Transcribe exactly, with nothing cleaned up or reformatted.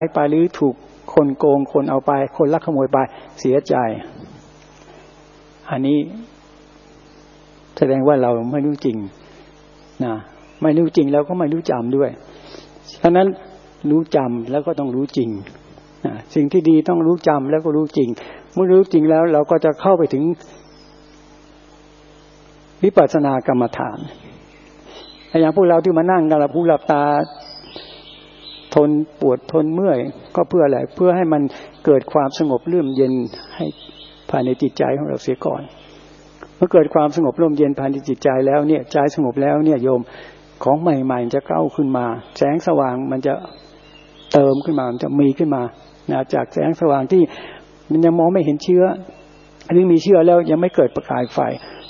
ไปหรือถูกคนโกงคนเอาไปคนลักขโมยไปเสียใจอันนี้แสดงว่าเราไม่รู้จริงนะไม่รู้จริงแล้วก็ไม่รู้จำด้วยฉะนั้นรู้จำแล้วก็ต้องรู้จริงนะสิ่งที่ดีต้องรู้จำแล้วก็รู้จริงเมื่อรู้จริงแล้วเราก็จะเข้าไปถึงวิปัสสนากรรมฐานอย่างพวกเราที่มานั่งกันเราผู้หลับตาทนปวดทนเมื่อยก็เพื่ออะไรเพื่อให้มันเกิดความสงบร่มเย็นให้ภายในจิตใจของเราเสียก่อนเมื่อเกิดความสงบร่มเย็นภายในจิตใจแล้วเนี่ยใจสงบแล้วเนี่ยโยมของใหม่ๆจะเข้าขึ้นมาแสงสว่างมันจะเติมขึ้นมามันจะมีขึ้นมานะจากแสงสว่างที่มันยังมองไม่เห็นเชื้อหรือมีเชื้อแล้วยังไม่เกิดประกายไฟ